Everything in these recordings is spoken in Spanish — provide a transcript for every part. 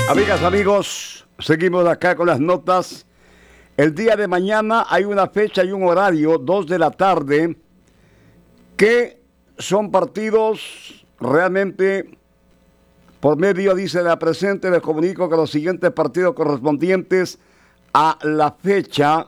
Amigas, amigos, seguimos acá con las notas. El día de mañana hay una fecha y un horario, 2 de la tarde, que son partidos realmente por medio, dice la presente, les comunico que los siguientes partidos correspondientes a la fecha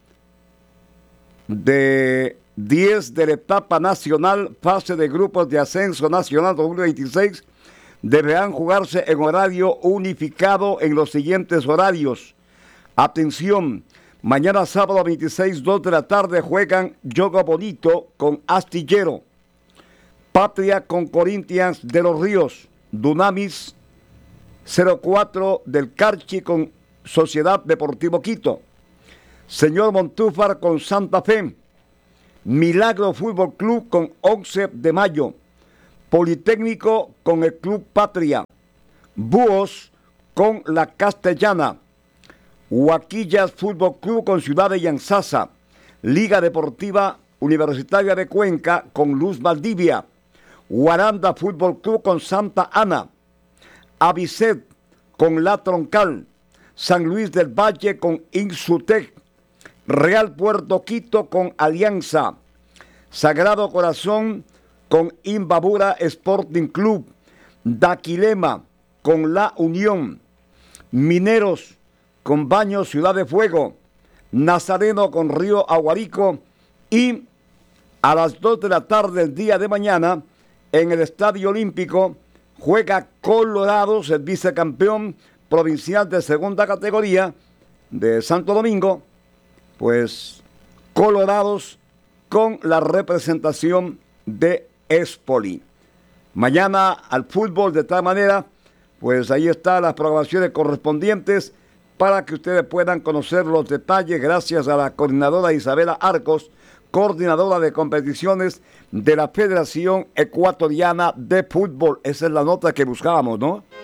de 10 de la etapa nacional, fase de grupos de ascenso nacional 2026, deberán jugarse en horario unificado en los siguientes horarios. Atención, mañana sábado 26, 2 de la tarde juegan Yogo Bonito con Astillero, Patria con Corinthians de los Ríos, Dunamis 04 del Carchi con Sociedad Deportivo Quito, Señor Montúfar con Santa Fe, Milagro Fútbol Club con 11 de Mayo, Politécnico con el Club Patria, Búhos con La Castellana, Huaquillas Fútbol Club con Ciudad de Yanzasa, Liga Deportiva Universitaria de Cuenca con Luz Valdivia, Guaranda Fútbol Club con Santa Ana, Avicet con La Troncal, San Luis del Valle con Insutec, Real Puerto Quito con Alianza, Sagrado Corazón con Imbabura Sporting Club, Daquilema con La Unión, Mineros con Baños Ciudad de Fuego, Nazareno con Río Aguarico y a las 2 de la tarde del día de mañana en el Estadio Olímpico juega Colorados, el vicecampeón provincial de segunda categoría de Santo Domingo, pues Colorados con la representación de Espoli. Mañana al fútbol, de tal manera, pues ahí están las programaciones correspondientes para que ustedes puedan conocer los detalles gracias a la coordinadora Isabela Arcos, coordinadora de competiciones de la Federación Ecuatoriana de Fútbol. Esa es la nota que buscábamos, ¿no?